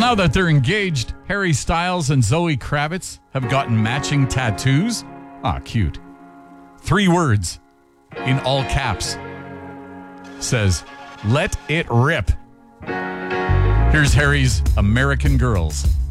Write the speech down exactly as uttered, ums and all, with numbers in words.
now that they're engaged, Harry Styles and Zoe Kravitz have gotten matching tattoos. Ah, cute. Three words in all caps. Says, "Let it rip." Here's Harry's American Girls.